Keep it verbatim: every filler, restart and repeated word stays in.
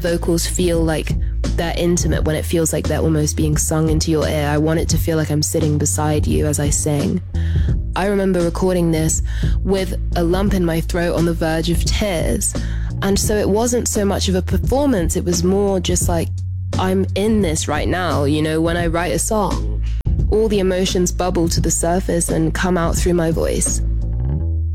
vocals feel like they're intimate, when it feels like they're almost being sung into your ear. I want it to feel like I'm sitting beside you as I sing. I remember recording this with a lump in my throat on the verge of tears. And so it wasn't so much of a performance, it was more just like, I'm in this right now. You know, when I write a song, all the emotions bubble to the surface and come out through my voice.